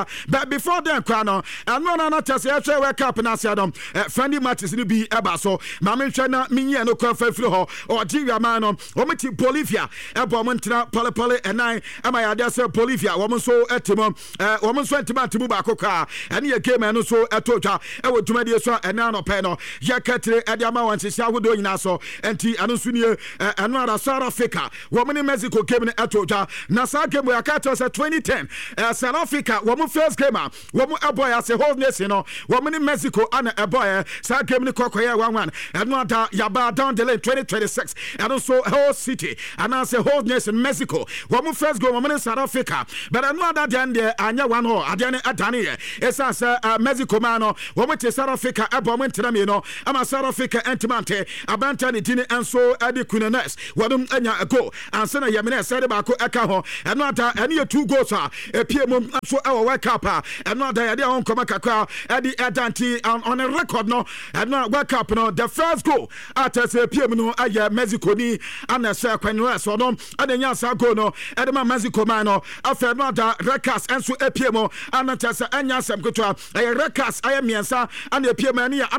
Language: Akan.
But before then, Crano, and no, not just a wake up and I said, friendly matches in be eba so, Mamma China, Minya, no confer flu or Giga Mano, Omiti Bolivia, Ebomontina, Polypoly, and I, am I address Bolivia, woman so etimo, woman went to Mubako car, and he came and also a toja, I would to Media and Nano Peno, Yakate, Adama, and Sisha would do in Aso, and T. Anusunia, and Rada South Africa, woman in Mexico came in a toja, Nasa came with a catos at 2010, South Africa, woman first came out, woman a boy as a whole nation, woman in Mexico, and a boy, South came in the Cocoya 1-1, and Nada Yaba down the lane 2026, and also whole city, and as a whole nation, Mexico, woman first go, woman in South Africa, but another than the Anya 1 or Adani Adani, it's as a Mexico mano, woman to South Africa, a woman to Ramino, I'm a South Africa Antimante, a Bantani Dini, and so Adi Kunanes, Wadum Anya ago, and Sana Yamina said about Ekaho, and not any 2 goals, a PM, so our wake up, and not the idea on Komaka, Adi Adanti on a record, no, and not wake up, no, the first goal at a PM, no, Aya Mexico, and a second rest, or no, and the Yasa go, no, Edema Mexico mano, after not the records, and so a PM, and Tessa and Yasam Kutra, a records, I am Yasa, and the PM,